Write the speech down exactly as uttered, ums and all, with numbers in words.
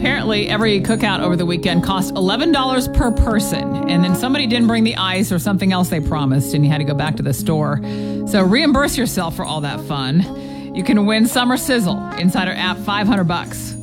apparently every cookout over the weekend cost eleven dollars per person. And then somebody didn't bring the ice or something else they promised, and you had to go back to the store. So reimburse yourself for all that fun. You can win Summer Sizzle inside our app, five hundred bucks.